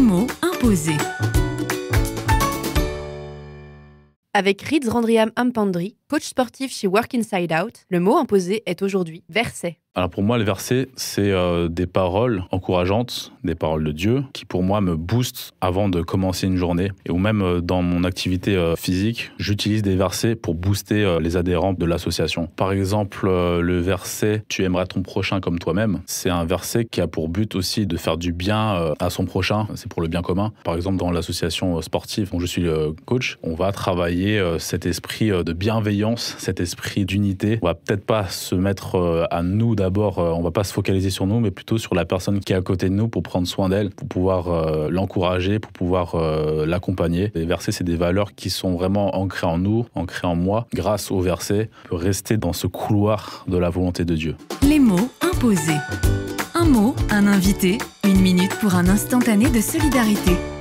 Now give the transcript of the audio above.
mots imposés. Avec Riz Randriam Ampandri, coach sportif chez Work Inside Out, le mot imposé est aujourd'hui verset. Alors pour moi, le verset, c'est des paroles encourageantes, des paroles de Dieu, qui pour moi me boostent avant de commencer une journée. Et ou même dans mon activité physique, j'utilise des versets pour booster les adhérents de l'association. Par exemple, le verset « Tu aimeras ton prochain comme toi-même », c'est un verset qui a pour but aussi de faire du bien à son prochain, c'est pour le bien commun. Par exemple, dans l'association sportive dont je suis le coach, on va travailler cet esprit de bienveillance, cet esprit d'unité. On va peut-être pas se mettre à nous d'abord, on va pas se focaliser sur nous, mais plutôt sur la personne qui est à côté de nous pour prendre soin d'elle, pour pouvoir l'encourager, pour pouvoir l'accompagner. Les versets, c'est des valeurs qui sont vraiment ancrées en nous, ancrées en moi. Grâce aux versets, on peut rester dans ce couloir de la volonté de Dieu. Les mots imposés. Un mot, un invité, 1 minute pour un instantané de solidarité.